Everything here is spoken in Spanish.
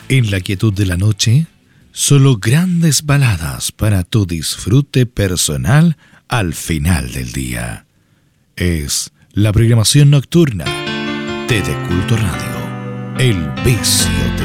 En la quietud de la noche, solo grandes baladas para tu disfrute personal al final del día. Es la programación nocturna de Culto Radio, El Vicio de